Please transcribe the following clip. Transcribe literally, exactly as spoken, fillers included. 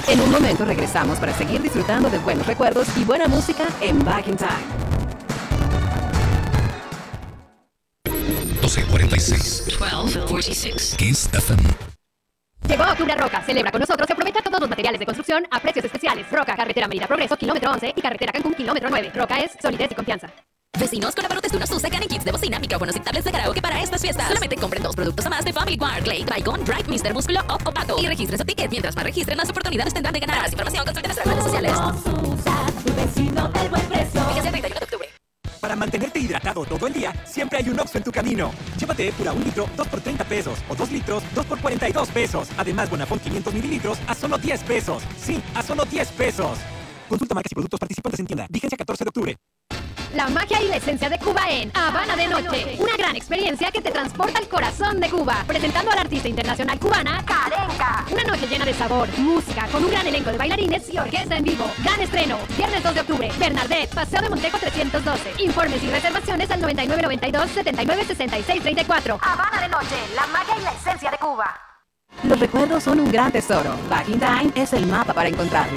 En un momento regresamos para seguir disfrutando de buenos recuerdos y buena música en Back in Time. doce cuarenta y seis. doce cuarenta y seis. Kiss F M. Llegó Octubre Roca. Celebra con nosotros y aprovecha todos los materiales de construcción a precios especiales. Roca, carretera Mérida Progreso, kilómetro once y carretera Cancún, kilómetro nueve. Roca es solidez y confianza. Vecinos, con abarrotes de unos Sus sacan en kits de bocina, micrófonos y tablets de karaoke para estas fiestas. Solamente compren dos productos a más de Family Guard, Glade, Bicon, Drive, mister Músculo o Opato. Y registren su ticket. Mientras más registren, más oportunidades tendrán de ganar. Más información, consulten nuestras redes sociales. Tu vecino el buen precio. Fíjense el treinta y uno de octubre. Para mantenerte hidratado todo el día, siempre hay un Oxxo en tu camino. Llévate Épura un litro, dos por treinta pesos. O dos litros, dos por cuarenta y dos pesos. Además, Bonafont quinientos mililitros a solo diez pesos. Sí, a solo diez pesos. Consulta marcas y productos participantes en tienda. Vigencia catorce de octubre. La magia y la esencia de Cuba en Habana de Noche. Una gran experiencia que te transporta al corazón de Cuba. Presentando a la artista internacional cubana, Karenka. Una noche llena de sabor, música, con un gran elenco de bailarines y orquesta en vivo. Gran estreno, viernes dos de octubre. Bernardet, Paseo de Montejo trescientos doce. Informes y reservaciones al noventa y nueve noventa y dos setenta y nueve sesenta y seis treinta y cuatro. Habana de Noche, la magia y la esencia de Cuba. Los recuerdos son un gran tesoro. Back in Time es el mapa para encontrarlos.